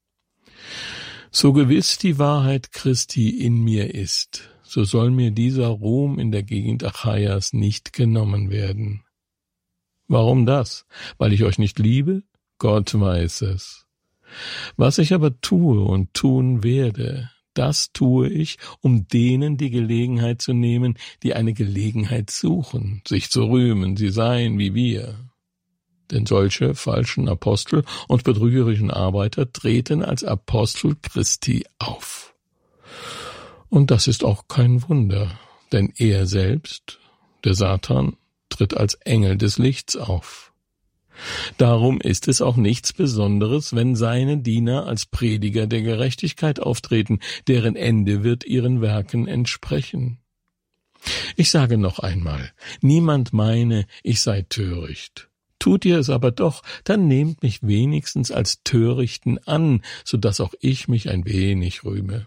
So gewiss die Wahrheit Christi in mir ist, so soll mir dieser Ruhm in der Gegend Achaias nicht genommen werden. Warum das? Weil ich euch nicht liebe? Gott weiß es. Was ich aber tue und tun werde, das tue ich, um denen die Gelegenheit zu nehmen, die eine Gelegenheit suchen, sich zu rühmen, sie seien wie wir. Denn solche falschen Apostel und betrügerischen Arbeiter treten als Apostel Christi auf. Und das ist auch kein Wunder, denn er selbst, der Satan, tritt als Engel des Lichts auf. Darum ist es auch nichts Besonderes, wenn seine Diener als Prediger der Gerechtigkeit auftreten, deren Ende wird ihren Werken entsprechen. Ich sage noch einmal, niemand meine, ich sei töricht. Tut ihr es aber doch, dann nehmt mich wenigstens als Törichten an, so dass auch ich mich ein wenig rühme.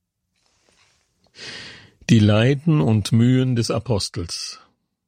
Die Leiden und Mühen des Apostels.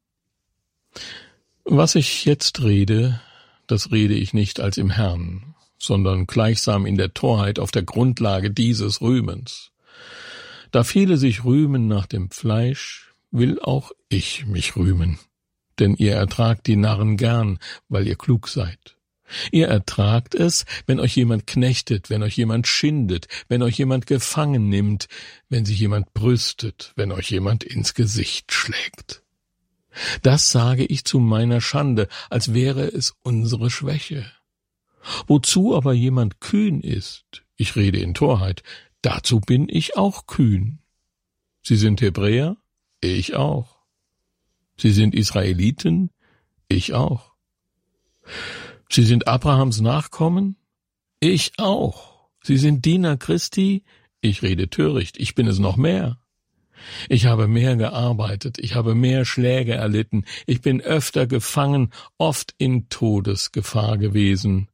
Was ich jetzt rede, das rede ich nicht als im Herrn, sondern gleichsam in der Torheit auf der Grundlage dieses Rühmens. Da viele sich rühmen nach dem Fleisch, will auch ich mich rühmen. Denn ihr ertragt die Narren gern, weil ihr klug seid. Ihr ertragt es, wenn euch jemand knechtet, wenn euch jemand schindet, wenn euch jemand gefangen nimmt, wenn sich jemand brüstet, wenn euch jemand ins Gesicht schlägt. Das sage ich zu meiner Schande, als wäre es unsere Schwäche. Wozu aber jemand kühn ist, ich rede in Torheit, dazu bin ich auch kühn. Sie sind Hebräer, ich auch. Sie sind Israeliten, ich auch. Sie sind Abrahams Nachkommen, ich auch. Sie sind Diener Christi, ich rede töricht, ich bin es noch mehr. Ich habe mehr gearbeitet, ich habe mehr Schläge erlitten, ich bin öfter gefangen, oft in Todesgefahr gewesen.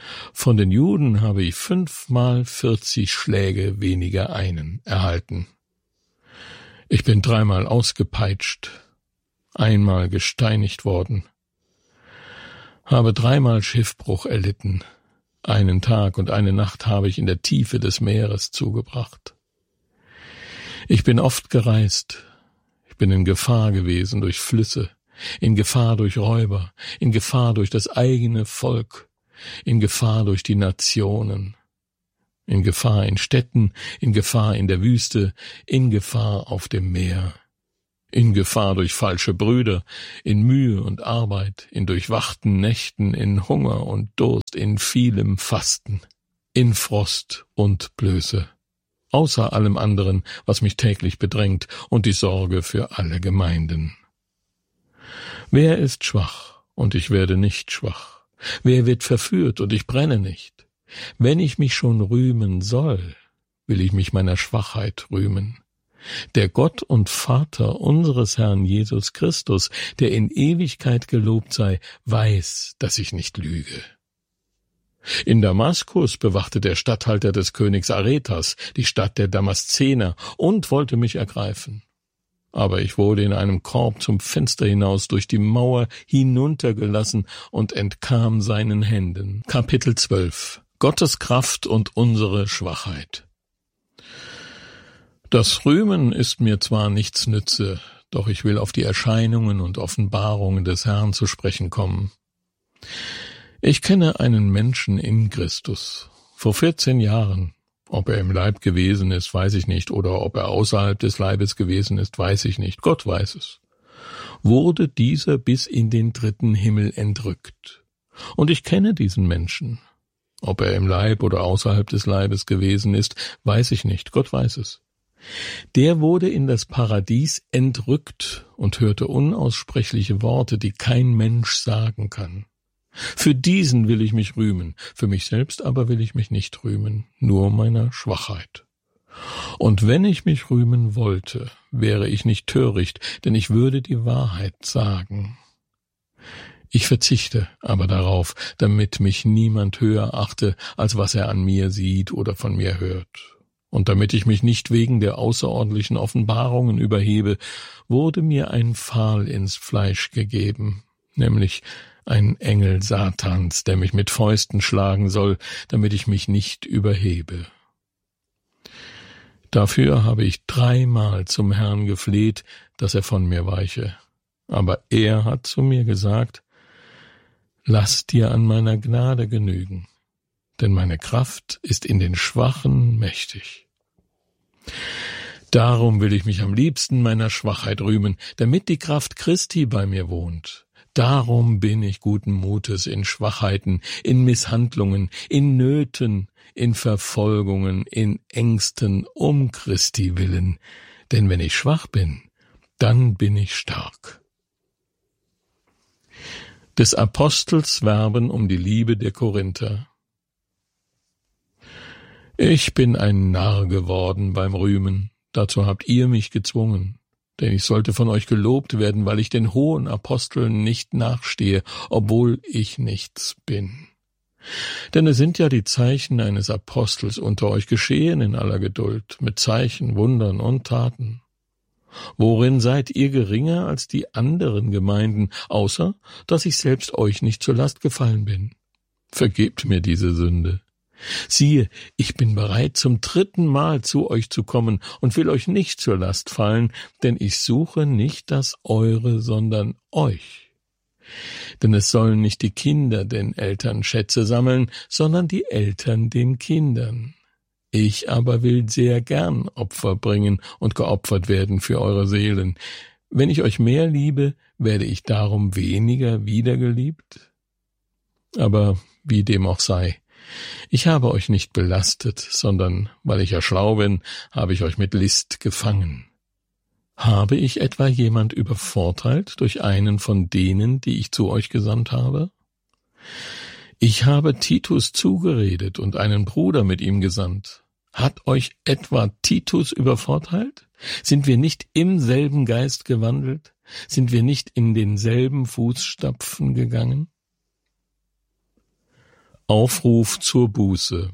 Von den Juden habe ich fünfmal vierzig Schläge weniger einen erhalten. Ich bin dreimal ausgepeitscht, einmal gesteinigt worden, habe dreimal Schiffbruch erlitten, einen Tag und eine Nacht habe ich in der Tiefe des Meeres zugebracht. Ich bin oft gereist, ich bin in Gefahr gewesen durch Flüsse, in Gefahr durch Räuber, in Gefahr durch das eigene Volk, in Gefahr durch die Nationen, in Gefahr in Städten, in Gefahr in der Wüste, in Gefahr auf dem Meer, in Gefahr durch falsche Brüder, in Mühe und Arbeit, in durchwachten Nächten, in Hunger und Durst, in vielem Fasten, in Frost und Blöße, außer allem anderen, was mich täglich bedrängt, und die Sorge für alle Gemeinden. Wer ist schwach, und ich werde nicht schwach? Wer wird verführt, und ich brenne nicht? Wenn ich mich schon rühmen soll, will ich mich meiner Schwachheit rühmen. Der Gott und Vater unseres Herrn Jesus Christus, der in Ewigkeit gelobt sei, weiß, dass ich nicht lüge. In Damaskus bewachte der Statthalter des Königs Aretas die Stadt der Damaszener und wollte mich ergreifen. Aber ich wurde in einem Korb zum Fenster hinaus durch die Mauer hinuntergelassen und entkam seinen Händen. Kapitel zwölf. Gottes Kraft und unsere Schwachheit. Das Rühmen ist mir zwar nichts nütze, doch ich will auf die Erscheinungen und Offenbarungen des Herrn zu sprechen kommen. Ich kenne einen Menschen in Christus. Vor vierzehn Jahren, ob er im Leib gewesen ist, weiß ich nicht, oder ob er außerhalb des Leibes gewesen ist, weiß ich nicht, Gott weiß es, wurde dieser bis in den dritten Himmel entrückt. Und ich kenne diesen Menschen. Ob er im Leib oder außerhalb des Leibes gewesen ist, weiß ich nicht, Gott weiß es. Der wurde in das Paradies entrückt und hörte unaussprechliche Worte, die kein Mensch sagen kann. Für diesen will ich mich rühmen, für mich selbst aber will ich mich nicht rühmen, nur meiner Schwachheit. Und wenn ich mich rühmen wollte, wäre ich nicht töricht, denn ich würde die Wahrheit sagen. Ich verzichte aber darauf, damit mich niemand höher achte, als was er an mir sieht oder von mir hört. Und damit ich mich nicht wegen der außerordentlichen Offenbarungen überhebe, wurde mir ein Pfahl ins Fleisch gegeben, nämlich ein Engel Satans, der mich mit Fäusten schlagen soll, damit ich mich nicht überhebe. Dafür habe ich dreimal zum Herrn gefleht, dass er von mir weiche. Aber er hat zu mir gesagt: Lass dir an meiner Gnade genügen, denn meine Kraft ist in den Schwachen mächtig. Darum will ich mich am liebsten meiner Schwachheit rühmen, damit die Kraft Christi bei mir wohnt. Darum bin ich guten Mutes in Schwachheiten, in Misshandlungen, in Nöten, in Verfolgungen, in Ängsten um Christi willen. Denn wenn ich schwach bin, dann bin ich stark. Des Apostels Werben um die Liebe der Korinther. Ich bin ein Narr geworden beim Rühmen, dazu habt ihr mich gezwungen. Denn ich sollte von euch gelobt werden, weil ich den hohen Aposteln nicht nachstehe, obwohl ich nichts bin. Denn es sind ja die Zeichen eines Apostels unter euch geschehen in aller Geduld, mit Zeichen, Wundern und Taten. Worin seid ihr geringer als die anderen Gemeinden, außer dass ich selbst euch nicht zur Last gefallen bin? Vergebt mir diese Sünde. Siehe, ich bin bereit, zum dritten Mal zu euch zu kommen und will euch nicht zur Last fallen, denn ich suche nicht das Eure, sondern euch. Denn es sollen nicht die Kinder den Eltern Schätze sammeln, sondern die Eltern den Kindern. Ich aber will sehr gern Opfer bringen und geopfert werden für eure Seelen. Wenn ich euch mehr liebe, werde ich darum weniger wiedergeliebt? Aber wie dem auch sei, ich habe euch nicht belastet, sondern, weil ich ja schlau bin, habe ich euch mit List gefangen. Habe ich etwa jemand übervorteilt durch einen von denen, die ich zu euch gesandt habe? Ich habe Titus zugeredet und einen Bruder mit ihm gesandt. Hat euch etwa Titus übervorteilt? Sind wir nicht im selben Geist gewandelt? Sind wir nicht in denselben Fußstapfen gegangen? Aufruf zur Buße.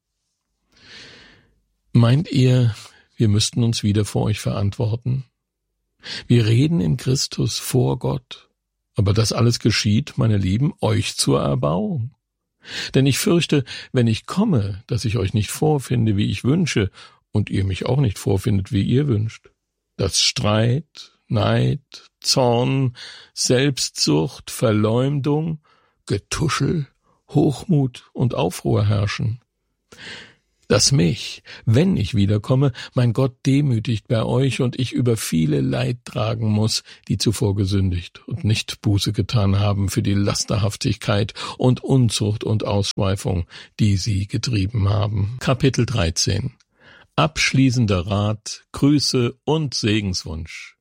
Meint ihr, wir müssten uns wieder vor euch verantworten? Wir reden in Christus vor Gott, aber das alles geschieht, meine Lieben, euch zur Erbauung. Denn ich fürchte, wenn ich komme, dass ich euch nicht vorfinde, wie ich wünsche, und ihr mich auch nicht vorfindet, wie ihr wünscht. Dass Streit, Neid, Zorn, Selbstsucht, Verleumdung, Getuschel, Hochmut und Aufruhr herrschen. Dass mich, wenn ich wiederkomme, mein Gott demütigt bei euch und ich über viele Leid tragen muss, die zuvor gesündigt und nicht Buße getan haben für die Lasterhaftigkeit und Unzucht und Ausschweifung, die sie getrieben haben. Kapitel dreizehn. Abschließender Rat, Grüße und Segenswunsch.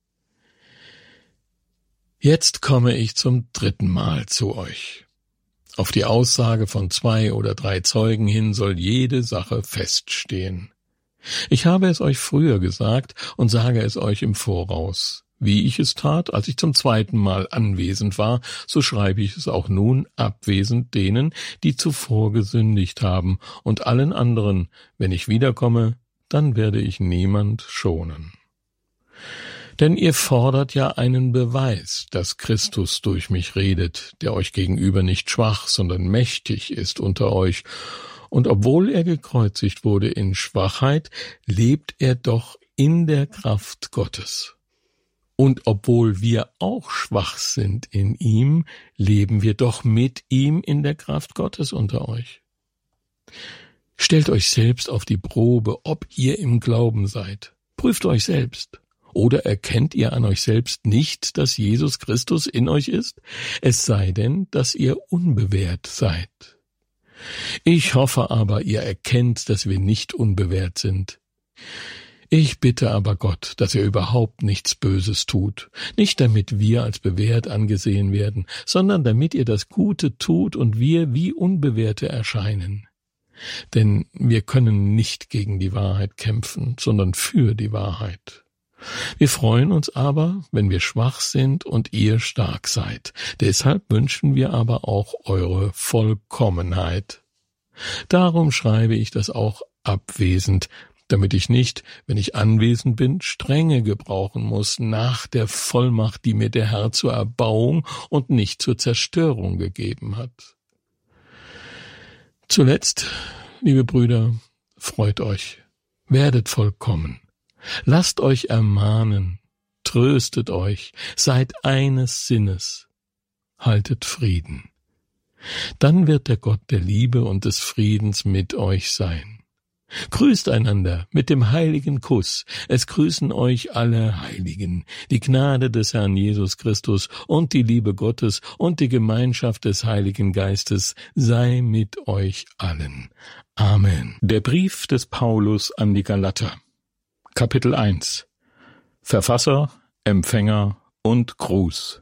Jetzt komme ich zum dritten Mal zu euch. Auf die Aussage von zwei oder drei Zeugen hin soll jede Sache feststehen. Ich habe es euch früher gesagt und sage es euch im Voraus. Wie ich es tat, als ich zum zweiten Mal anwesend war, so schreibe ich es auch nun abwesend denen, die zuvor gesündigt haben, und allen anderen, wenn ich wiederkomme, dann werde ich niemand schonen. Denn ihr fordert ja einen Beweis, dass Christus durch mich redet, der euch gegenüber nicht schwach, sondern mächtig ist unter euch. Und obwohl er gekreuzigt wurde in Schwachheit, lebt er doch in der Kraft Gottes. Und obwohl wir auch schwach sind in ihm, leben wir doch mit ihm in der Kraft Gottes unter euch. Stellt euch selbst auf die Probe, ob ihr im Glauben seid. Prüft euch selbst. Oder erkennt ihr an euch selbst nicht, dass Jesus Christus in euch ist? Es sei denn, dass ihr unbewehrt seid. Ich hoffe aber, ihr erkennt, dass wir nicht unbewehrt sind. Ich bitte aber Gott, dass er überhaupt nichts Böses tut, nicht damit wir als bewährt angesehen werden, sondern damit ihr das Gute tut und wir wie Unbewährte erscheinen. Denn wir können nicht gegen die Wahrheit kämpfen, sondern für die Wahrheit. Wir freuen uns aber, wenn wir schwach sind und ihr stark seid. Deshalb wünschen wir aber auch eure Vollkommenheit. Darum schreibe ich das auch abwesend, damit ich nicht, wenn ich anwesend bin, Strenge gebrauchen muss nach der Vollmacht, die mir der Herr zur Erbauung und nicht zur Zerstörung gegeben hat. Zuletzt, liebe Brüder, freut euch, werdet vollkommen. Lasst euch ermahnen, tröstet euch, seid eines Sinnes, haltet Frieden. Dann wird der Gott der Liebe und des Friedens mit euch sein. Grüßt einander mit dem heiligen Kuss. Es grüßen euch alle Heiligen. Die Gnade des Herrn Jesus Christus und die Liebe Gottes und die Gemeinschaft des Heiligen Geistes sei mit euch allen. Amen. Der Brief des Paulus an die Galater. Kapitel eins. Verfasser, Empfänger und Gruß.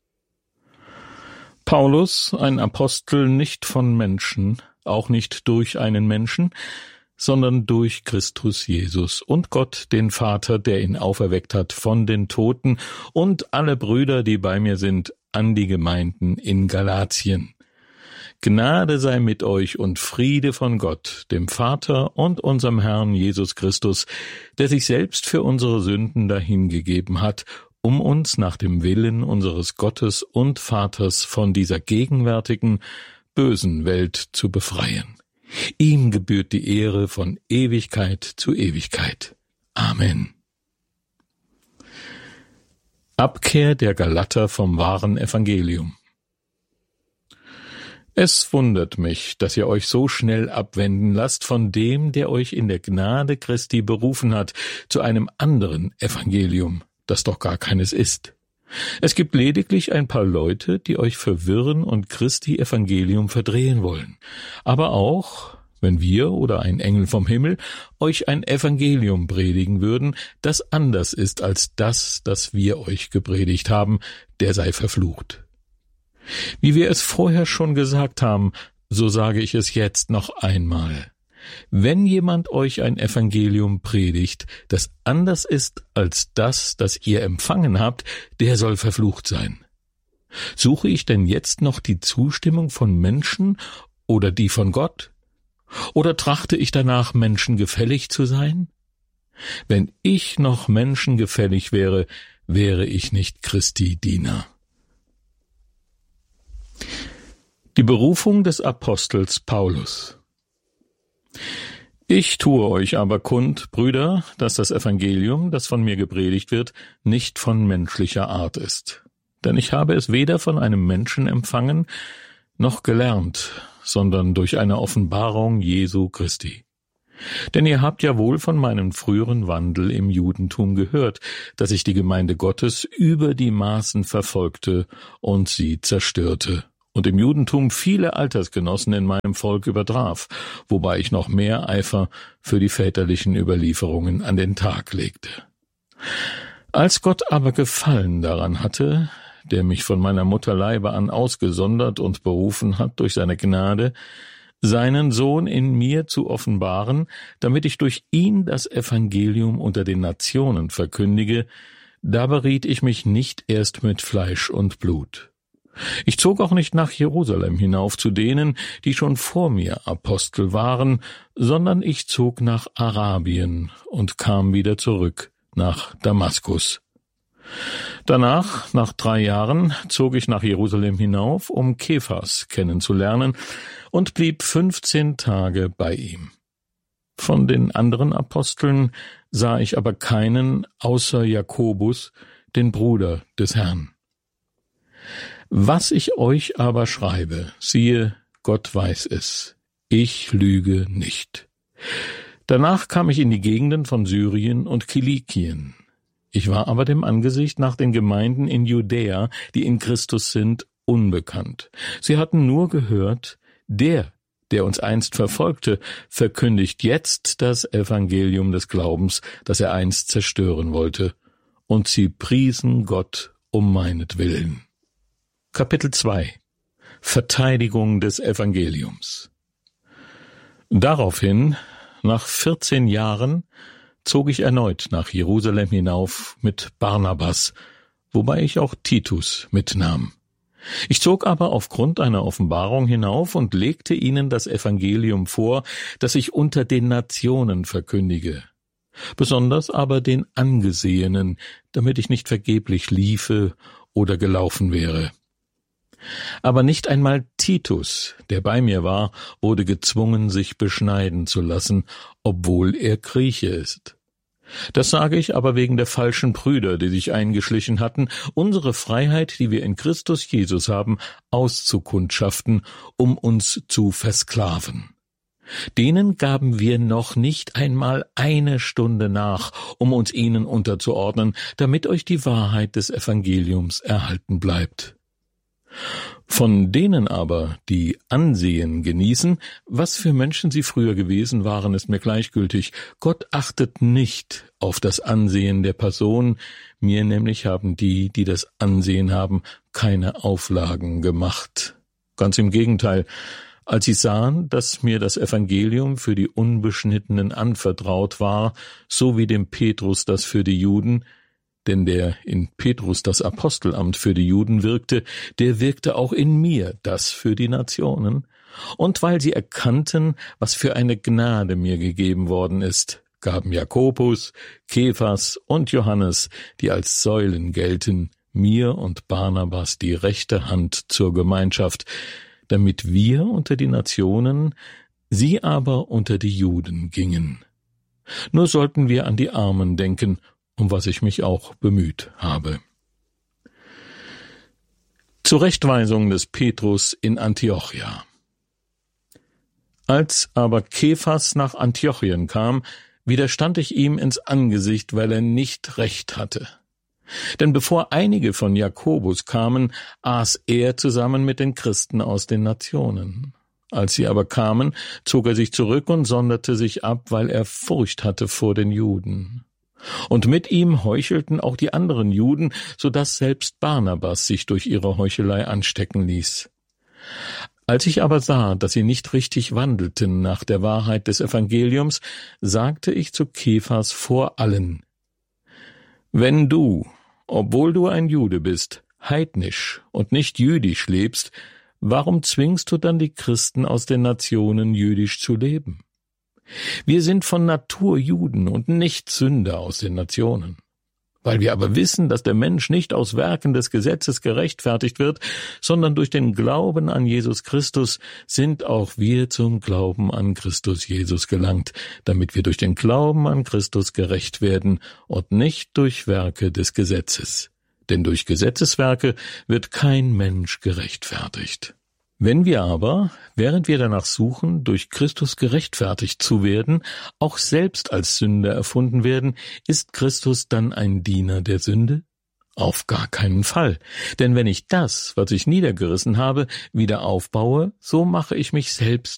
Paulus, ein Apostel nicht von Menschen, auch nicht durch einen Menschen, sondern durch Christus Jesus und Gott, den Vater, der ihn auferweckt hat von den Toten, und alle Brüder, die bei mir sind, an die Gemeinden in Galatien. Gnade sei mit euch und Friede von Gott, dem Vater und unserem Herrn Jesus Christus, der sich selbst für unsere Sünden dahingegeben hat, um uns nach dem Willen unseres Gottes und Vaters von dieser gegenwärtigen, bösen Welt zu befreien. Ihm gebührt die Ehre von Ewigkeit zu Ewigkeit. Amen. Abkehr der Galater vom wahren Evangelium. Es wundert mich, dass ihr euch so schnell abwenden lasst von dem, der euch in der Gnade Christi berufen hat, zu einem anderen Evangelium, das doch gar keines ist. Es gibt lediglich ein paar Leute, die euch verwirren und Christi Evangelium verdrehen wollen. Aber auch, wenn wir oder ein Engel vom Himmel euch ein Evangelium predigen würden, das anders ist als das, das wir euch gepredigt haben, der sei verflucht. Wie wir es vorher schon gesagt haben, so sage ich es jetzt noch einmal. Wenn jemand euch ein Evangelium predigt, das anders ist als das, das ihr empfangen habt, der soll verflucht sein. Suche ich denn jetzt noch die Zustimmung von Menschen oder die von Gott? Oder trachte ich danach, Menschen gefällig zu sein? Wenn ich noch Menschen gefällig wäre, wäre ich nicht Christi Diener. Die Berufung des Apostels Paulus. Ich tue euch aber kund, Brüder, dass das Evangelium, das von mir gepredigt wird, nicht von menschlicher Art ist. Denn ich habe es weder von einem Menschen empfangen, noch gelernt, sondern durch eine Offenbarung Jesu Christi. Denn ihr habt ja wohl von meinem früheren Wandel im Judentum gehört, dass ich die Gemeinde Gottes über die Maßen verfolgte und sie zerstörte und im Judentum viele Altersgenossen in meinem Volk übertraf, wobei ich noch mehr Eifer für die väterlichen Überlieferungen an den Tag legte. Als Gott aber Gefallen daran hatte, der mich von meiner Mutterleibe an ausgesondert und berufen hat durch seine Gnade, seinen Sohn in mir zu offenbaren, damit ich durch ihn das Evangelium unter den Nationen verkündige, da beriet ich mich nicht erst mit Fleisch und Blut. Ich zog auch nicht nach Jerusalem hinauf zu denen, die schon vor mir Apostel waren, sondern ich zog nach Arabien und kam wieder zurück nach Damaskus. Danach, nach drei Jahren, zog ich nach Jerusalem hinauf, um Kephas kennenzulernen, und blieb fünfzehn Tage bei ihm. Von den anderen Aposteln sah ich aber keinen außer Jakobus, den Bruder des Herrn. Was ich euch aber schreibe, siehe, Gott weiß es, ich lüge nicht. Danach kam ich in die Gegenden von Syrien und Kilikien. Ich war aber dem Angesicht nach den Gemeinden in Judäa, die in Christus sind, unbekannt. Sie hatten nur gehört, der, der uns einst verfolgte, verkündigt jetzt das Evangelium des Glaubens, das er einst zerstören wollte, und sie priesen Gott um meinetwillen. Kapitel zwei. Verteidigung des Evangeliums. Daraufhin, nach vierzehn Jahren, zog ich erneut nach Jerusalem hinauf mit Barnabas, wobei ich auch Titus mitnahm. Ich zog aber aufgrund einer Offenbarung hinauf und legte ihnen das Evangelium vor, das ich unter den Nationen verkündige, besonders aber den Angesehenen, damit ich nicht vergeblich liefe oder gelaufen wäre. Aber nicht einmal Titus, der bei mir war, wurde gezwungen, sich beschneiden zu lassen, obwohl er Grieche ist. Das sage ich aber wegen der falschen Brüder, die sich eingeschlichen hatten, unsere Freiheit, die wir in Christus Jesus haben, auszukundschaften, um uns zu versklaven. Denen gaben wir noch nicht einmal eine Stunde nach, um uns ihnen unterzuordnen, damit euch die Wahrheit des Evangeliums erhalten bleibt. Von denen aber, die Ansehen genießen, was für Menschen sie früher gewesen waren, ist mir gleichgültig. Gott achtet nicht auf das Ansehen der Person, mir nämlich haben die, die das Ansehen haben, keine Auflagen gemacht. Ganz im Gegenteil, als sie sahen, dass mir das Evangelium für die Unbeschnittenen anvertraut war, so wie dem Petrus das für die Juden, denn der in Petrus das Apostelamt für die Juden wirkte, der wirkte auch in mir das für die Nationen. Und weil sie erkannten, was für eine Gnade mir gegeben worden ist, gaben Jakobus, Kephas und Johannes, die als Säulen gelten, mir und Barnabas die rechte Hand zur Gemeinschaft, damit wir unter die Nationen, sie aber unter die Juden gingen. Nur sollten wir an die Armen denken, um was ich mich auch bemüht habe. Zurechtweisung des Petrus in Antiochia. Als aber Kephas nach Antiochien kam, widerstand ich ihm ins Angesicht, weil er nicht recht hatte. Denn bevor einige von Jakobus kamen, aß er zusammen mit den Christen aus den Nationen. Als sie aber kamen, zog er sich zurück und sonderte sich ab, weil er Furcht hatte vor den Juden. Und mit ihm heuchelten auch die anderen Juden, so dass selbst Barnabas sich durch ihre Heuchelei anstecken ließ. Als ich aber sah, dass sie nicht richtig wandelten nach der Wahrheit des Evangeliums, sagte ich zu Kephas vor allen: Wenn du, obwohl du ein Jude bist, heidnisch und nicht jüdisch lebst, warum zwingst du dann die Christen aus den Nationen jüdisch zu leben? Wir sind von Natur Juden und nicht Sünder aus den Nationen. Weil wir aber wissen, dass der Mensch nicht aus Werken des Gesetzes gerechtfertigt wird, sondern durch den Glauben an Jesus Christus, sind auch wir zum Glauben an Christus Jesus gelangt, damit wir durch den Glauben an Christus gerecht werden und nicht durch Werke des Gesetzes. Denn durch Gesetzeswerke wird kein Mensch gerechtfertigt. Wenn wir aber, während wir danach suchen, durch Christus gerechtfertigt zu werden, auch selbst als Sünder erfunden werden, ist Christus dann ein Diener der Sünde? Auf gar keinen Fall. Denn wenn ich das, was ich niedergerissen habe, wieder aufbaue, so mache ich mich selbst